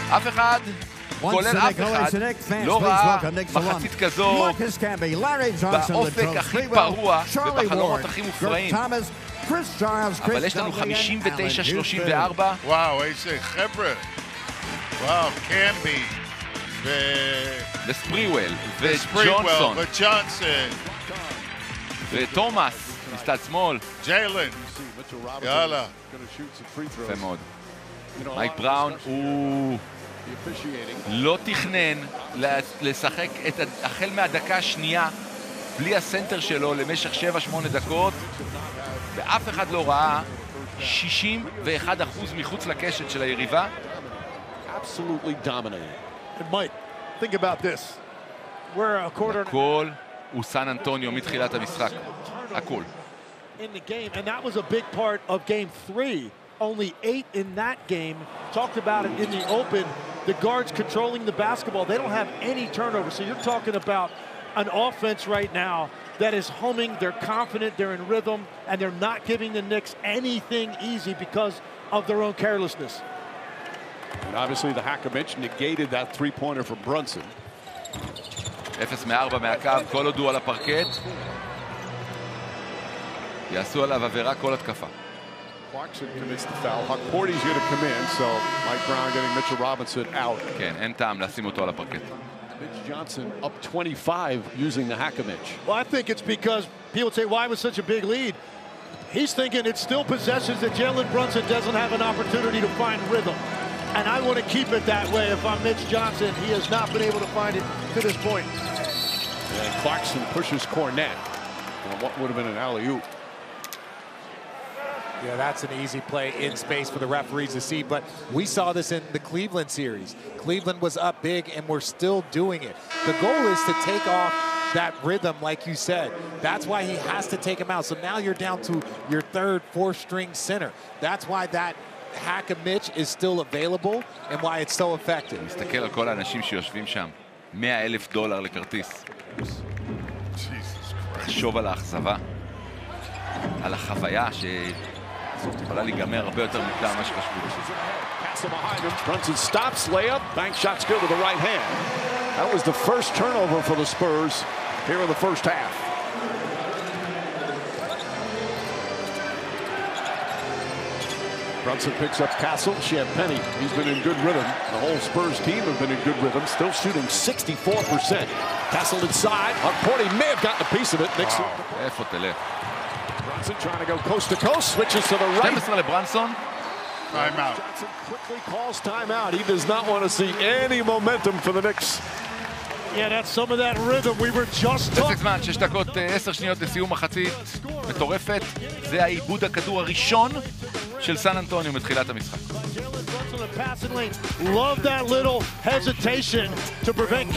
אף אחד, כולל אף אחד, לא ראה מחצית כזו באופק הכי פרוע ובחלומות הכי מופרעים. אבל יש לנו 59-34. וואו, איזה חבר'ה. וואו, קמבי וספריוול וג'ונסון ותומאס מצד שמאל. ג'יילן. יאללה. יפה מאוד. מייק בראון הוא לא תכנן לשחק החל מהדקה השנייה בלי הסנטר שלו למשך 7-8 דקות, ואף אחד לא ראה 61% מחוץ לקשת של היריבה. הכל הוא סן אנטוניו מתחילת המשחק. הכל. In the game, and that was a big part of game 3. Only 8 in that game. Talked about it in the open. The guards controlling the basketball. They don't have any turnover. So you're talking about an offense right now that is humming. They're confident. They're in rhythm. And they're not giving the Knicks anything easy because of their own carelessness. And obviously the Hakamich negated that three-pointer from Brunson. 0-4 מהקו, כל עוד הוא על הפרקט. יעשו עליו עבירה כל התקפה. Clarkson commits the foul. Hukporty's going to come in, so Mike Brown getting Mitchell Robinson out. כן, אין טעם לשים אותו על הפרקט. Mitch Johnson up 25 using the Hakamich. Well, I think it's because people say, why was such a big lead? He's thinking it's still possessions that Jalen Brunson doesn't have an opportunity to find rhythm. And I want to keep it that way. If I'm Mitch Johnson, he has not been able to find it to this point. And Clarkson pushes Cornette on what would have been an alley-oop. Yeah, that's an easy play in space for the referees to see, but we saw this in the Cleveland series. Cleveland was up big, and we're still doing it. The goal is to take off that rhythm, like you said. That's why he has to take him out. So now you're down to your third, fourth string center. That's why that Hakamich is still available and why it's so effective. מסתכל על כל האנשים שיושבים שם. $100,000 לכרטיס. תחשוב על האכזבה. על החוויה זאת יכולה להיגמר הרבה יותר מוקדם מה שחשבו. Brunson stops, layup, bank shot's good with the right hand. That was the first turnover for the Spurs here in the first half. Brunson picks up Castle. Champagny, he's been in good rhythm. The whole Spurs team have been in good rhythm, still shooting 64%. Castle inside. Hukporty may have gotten a piece of it. איפה תלך? Brunson trying to go coast to coast, switches to the right. 12 לברנסון. Timeout. Johnson quickly calls timeout. He does not want to see any momentum for the Knicks. Yeah, that's some of that rhythm we were just talking. פסק זמן, 6 דקות 10 שניות לסיום מחצית מטורפת. זה העיבוד הכדור הראשון של סן אנטוניו מתחילת המשחק. Love that little hesitation to prevent